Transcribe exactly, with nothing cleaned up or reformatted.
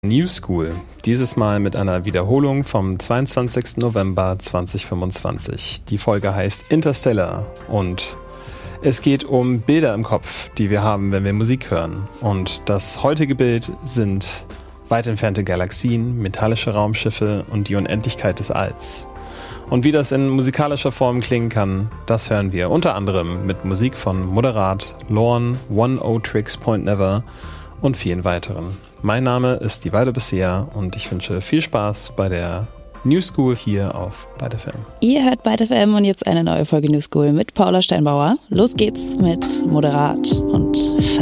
New School, dieses Mal mit einer Wiederholung vom zweiundzwanzigsten November zweitausendfünfundzwanzig. Die Folge heißt Interstellar und es geht um Bilder im Kopf, die wir haben, wenn wir Musik hören. Und das heutige Bild sind weit entfernte Galaxien, metallische Raumschiffe und die Unendlichkeit des Alls. Und wie das in musikalischer Form klingen kann, das hören wir unter anderem mit Musik von Moderat, Lorn, One O Tricks Point Never und vielen weiteren. Mein Name ist die Weide Bisseer und ich wünsche viel Spaß bei der New School hier auf Byte F M. Ihr hört Byte F M und jetzt eine neue Folge New School mit Paula Steinbauer. Los geht's mit Moderat und